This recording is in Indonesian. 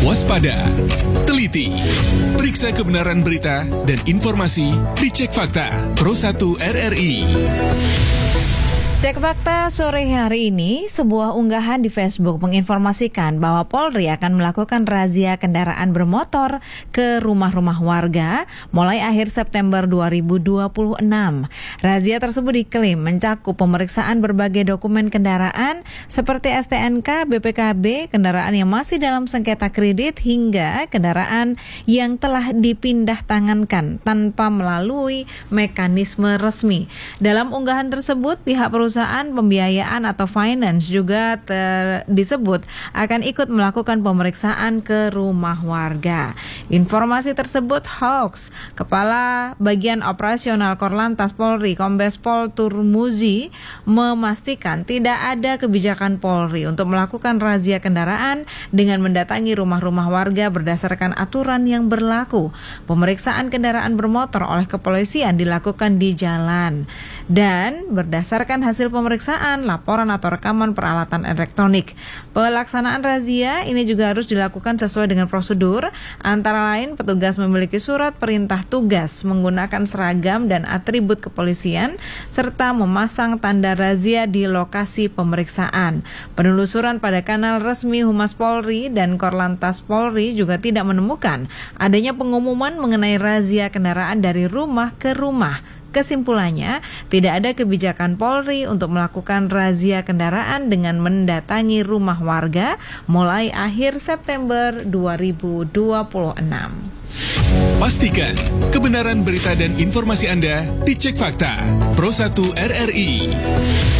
Waspada, teliti, periksa kebenaran berita dan informasi di Cek Fakta Pro 1 RRI. Cek Fakta sore hari ini, sebuah unggahan di Facebook menginformasikan bahwa Polri akan melakukan razia kendaraan bermotor ke rumah-rumah warga mulai akhir September 2026. Razia tersebut diklaim mencakup pemeriksaan berbagai dokumen kendaraan seperti STNK, BPKB, kendaraan yang masih dalam sengketa kredit hingga kendaraan yang telah dipindah tangankan tanpa melalui mekanisme resmi. Dalam unggahan tersebut, pihak perusahaan pembiayaan atau finance juga disebut akan ikut melakukan pemeriksaan ke rumah warga. Informasi tersebut hoax. Kepala Bagian Operasional Korlantas Polri, Kombes Pol Turmuzi, memastikan tidak ada kebijakan Polri untuk melakukan razia kendaraan dengan mendatangi rumah-rumah warga berdasarkan aturan yang berlaku. Pemeriksaan kendaraan bermotor oleh kepolisian dilakukan di jalan dan berdasarkan hasil pemeriksaan, laporan atau rekaman peralatan elektronik. Pelaksanaan razia ini juga harus dilakukan sesuai dengan prosedur, antara lain petugas memiliki surat perintah tugas menggunakan seragam dan atribut kepolisian, serta memasang tanda razia di lokasi pemeriksaan. Penelusuran pada kanal resmi Humas Polri dan Korlantas Polri juga tidak menemukan adanya pengumuman mengenai razia kendaraan dari rumah ke rumah. Kesimpulannya, tidak ada kebijakan Polri untuk melakukan razia kendaraan dengan mendatangi rumah warga mulai akhir September 2026. Pastikan kebenaran berita dan informasi Anda di Cek Fakta Pro 1 RRI.